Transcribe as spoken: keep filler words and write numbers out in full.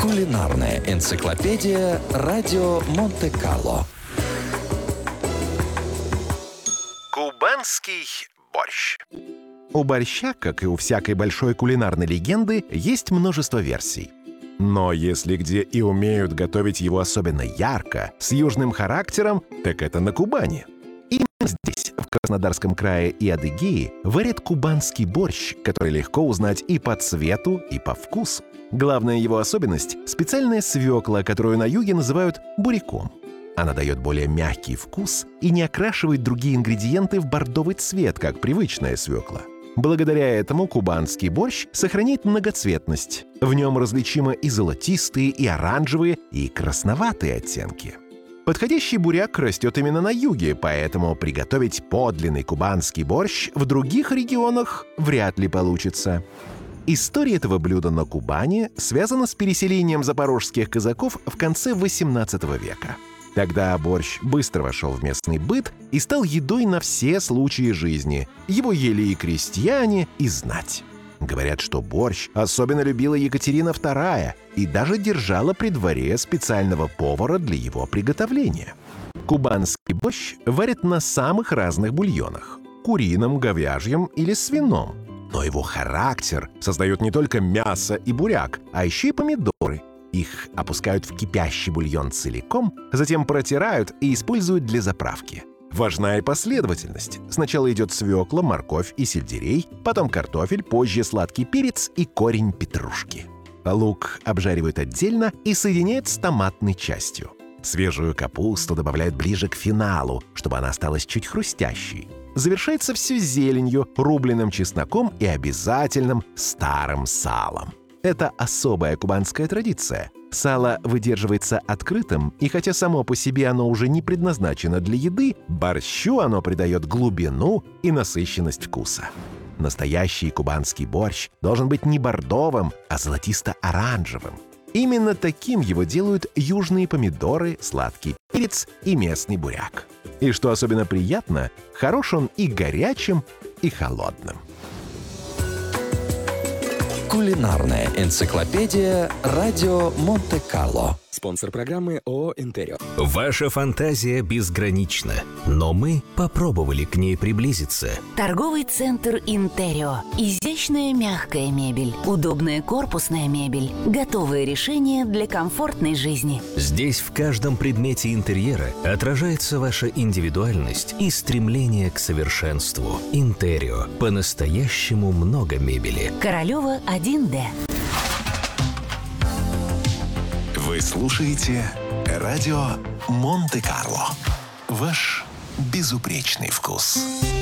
Кулинарная энциклопедия «Радио Монте-Карло». Кубанский борщ. У борща, как и у всякой большой кулинарной легенды, есть множество версий. Но если где и умеют готовить его особенно ярко, с южным характером, так это на Кубани. Именно здесь, в Краснодарском крае и Адыгее, варят кубанский борщ, который легко узнать и по цвету, и по вкусу. Главная его особенность – специальная свекла, которую на юге называют буряком. Она дает более мягкий вкус и не окрашивает другие ингредиенты в бордовый цвет, как привычная свекла. Благодаря этому кубанский борщ сохраняет многоцветность. В нем различимы и золотистые, и оранжевые, и красноватые оттенки. Подходящий буряк растет именно на юге, поэтому приготовить подлинный кубанский борщ в других регионах вряд ли получится. История этого блюда на Кубани связана с переселением запорожских казаков в конце восемнадцатого века. Тогда борщ быстро вошел в местный быт и стал едой на все случаи жизни. Его ели и крестьяне, и знать. Говорят, что борщ особенно любила Екатерина вторая и даже держала при дворе специального повара для его приготовления. Кубанский борщ варят на самых разных бульонах – курином, говяжьем или свином. Но его характер создает не только мясо и буряк, а еще и помидоры. Их опускают в кипящий бульон целиком, затем протирают и используют для заправки. Важна и последовательность. Сначала идет свекла, морковь и сельдерей, потом картофель, позже сладкий перец и корень петрушки. Лук обжаривают отдельно и соединяют с томатной частью. Свежую капусту добавляют ближе к финалу, чтобы она осталась чуть хрустящей. Завершается все зеленью, рубленым чесноком и обязательным старым салом. Это особая кубанская традиция. Сало выдерживается открытым, и хотя само по себе оно уже не предназначено для еды, борщу оно придает глубину и насыщенность вкуса. Настоящий кубанский борщ должен быть не бордовым, а золотисто-оранжевым. Именно таким его делают южные помидоры, сладкий перец и местный буряк. И что особенно приятно, хорош он и горячим, и холодным. Кулинарная энциклопедия «Радио Монте-Карло». Спонсор программы ООО «Интерио». Ваша фантазия безгранична, но мы попробовали к ней приблизиться. Торговый центр «Интерио». Изящная мягкая мебель, удобная корпусная мебель, готовые решения для комфортной жизни. Здесь в каждом предмете интерьера отражается ваша индивидуальность и стремление к совершенству. «Интерио». По-настоящему много мебели. Королева один Д. Вы слушаете радио Монте-Карло. Ваш безупречный вкус.